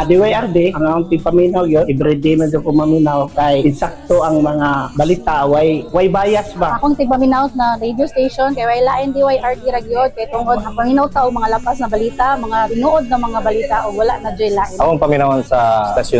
DYRD, ang akong paminaw yun, everyday man ko maminaw kay insakto ang mga balita, way bias ba? Akong tigpaminaw na radio station kay way lain DYRD ragyod kay tungod ang paminaw ta og mga lapas na balita, mga tinuod na mga balita o wala na joy lain. Akong paminawan sa stasyon